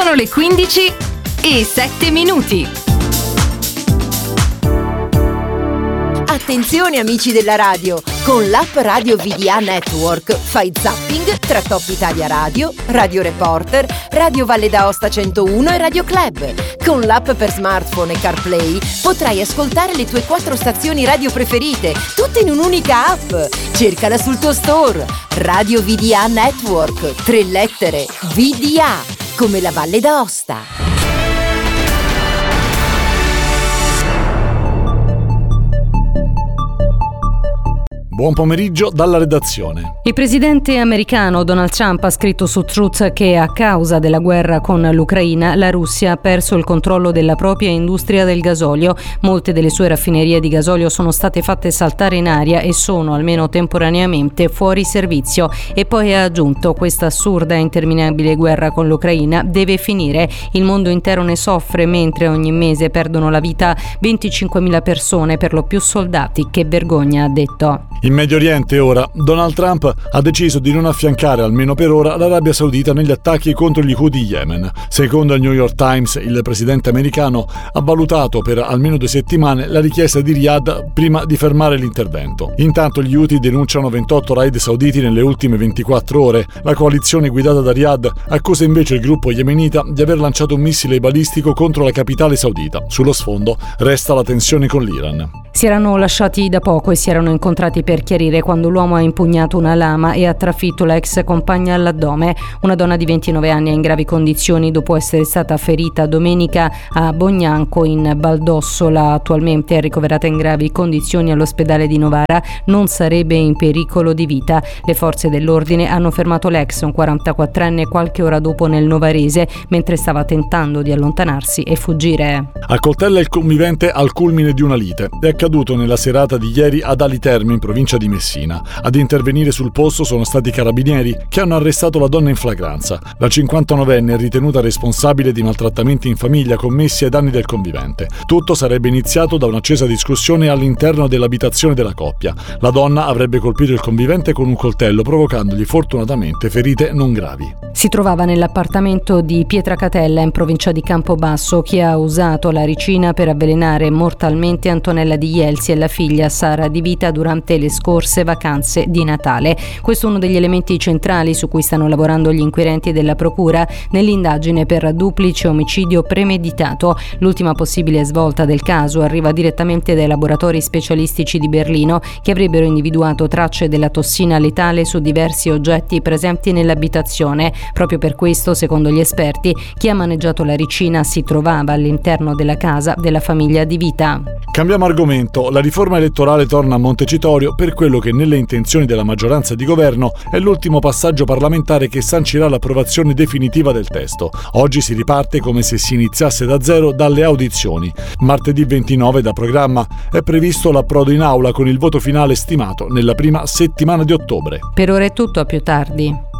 Sono le 15:07. Attenzione amici della radio, con l'app Radio VDA Network fai zapping tra Top Italia Radio, Radio Reporter, Radio Valle d'Aosta 101 e Radio Club. Con l'app per smartphone e CarPlay potrai ascoltare le tue 4 stazioni radio preferite, tutte in un'unica app. Cercala sul tuo store. Radio VDA Network, 3 lettere, VDA, come la Valle d'Aosta. Buon pomeriggio dalla redazione. Il presidente americano Donald Trump ha scritto su Truth che a causa della guerra con l'Ucraina la Russia ha perso il controllo della propria industria del gasolio. Molte delle sue raffinerie di gasolio sono state fatte saltare in aria e sono, almeno temporaneamente, fuori servizio. E poi ha aggiunto: questa assurda e interminabile guerra con l'Ucraina deve finire. Il mondo intero ne soffre mentre ogni mese perdono la vita 25.000 persone, per lo più soldati. Che vergogna, ha detto. In Medio Oriente ora, Donald Trump ha deciso di non affiancare, almeno per ora, l'Arabia Saudita negli attacchi contro gli Houthi Yemen. Secondo il New York Times, il presidente americano ha valutato per almeno 2 settimane la richiesta di Riyadh prima di fermare l'intervento. Intanto gli Houthi denunciano 28 raid sauditi nelle ultime 24 ore. La coalizione guidata da Riyadh accusa invece il gruppo yemenita di aver lanciato un missile balistico contro la capitale saudita. Sullo sfondo resta la tensione con l'Iran. Si erano lasciati da poco e si erano incontrati per chiarire quando l'uomo ha impugnato una lama e ha trafitto la ex compagna all'addome. Una donna di 29 anni è in gravi condizioni dopo essere stata ferita domenica a Bognanco in Valdossola. Attualmente è ricoverata in gravi condizioni all'ospedale di Novara. Non sarebbe in pericolo di vita. Le forze dell'ordine hanno fermato l'ex, un 44enne, qualche ora dopo nel Novarese, mentre stava tentando di allontanarsi e fuggire. Accoltella il convivente al culmine di una lite. È accaduto nella serata di ieri ad Ali Terme, in provincia di Messina. Ad intervenire sul posto sono stati i carabinieri che hanno arrestato la donna in flagranza. La 59enne è ritenuta responsabile di maltrattamenti in famiglia commessi ai danni del convivente. Tutto sarebbe iniziato da un'accesa discussione all'interno dell'abitazione della coppia. La donna avrebbe colpito il convivente con un coltello, provocandogli fortunatamente ferite non gravi. Si trovava nell'appartamento di Pietracatella, in provincia di Campobasso. Chi ha usato la ricina per avvelenare mortalmente Antonella Di Jelsi e la figlia Sara Di Vita durante le scorse vacanze di Natale. Questo è uno degli elementi centrali su cui stanno lavorando gli inquirenti della procura nell'indagine per duplice omicidio premeditato. L'ultima possibile svolta del caso arriva direttamente dai laboratori specialistici di Berlino, che avrebbero individuato tracce della tossina letale su diversi oggetti presenti nell'abitazione. Proprio per questo, secondo gli esperti, chi ha maneggiato la ricina si trovava all'interno della casa della famiglia Di Vita. Cambiamo argomento. La riforma elettorale torna a Montecitorio per quello che nelle intenzioni della maggioranza di governo è l'ultimo passaggio parlamentare che sancirà l'approvazione definitiva del testo. Oggi si riparte come se si iniziasse da zero dalle audizioni. Martedì 29 da programma è previsto l'approdo in aula con il voto finale stimato nella prima settimana di ottobre. Per ora è tutto, a più tardi.